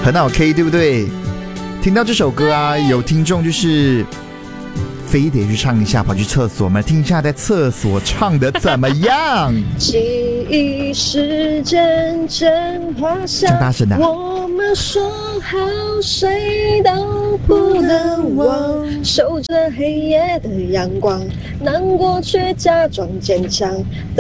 很好 K 对不对？听到这首歌啊，有听众就是非得去唱一下，跑去厕所，我们听一下在厕所唱的怎么样？ 记忆时间真画下， 讲大声的我们说好谁都不能忘，守着黑夜的阳光，难过却假装坚强。